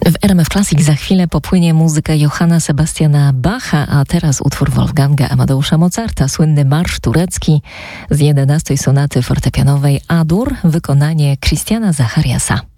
W RMF Classic za chwilę popłynie muzyka Johanna Sebastiana Bacha, a teraz utwór Wolfganga Amadeusza Mozarta, słynny marsz turecki z 11 sonaty fortepianowej A-dur, wykonanie Christiana Zachariasa.